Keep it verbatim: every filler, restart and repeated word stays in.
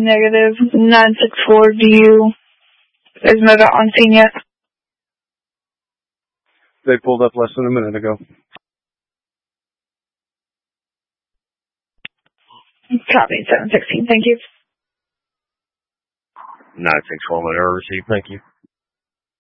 Negative. nine six four, do you... Is MoDOT on scene yet? They pulled up less than a minute ago. Copy, seven sixteen, thank you. nine six four, MoDOT received, thank you.